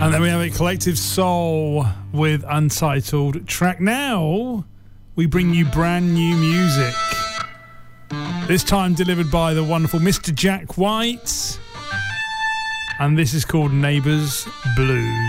And then we have a Collective Soul with Untitled Track. Now we bring you brand new music. This time delivered by the wonderful Mr. Jack White. And this is called Neighbours Blues.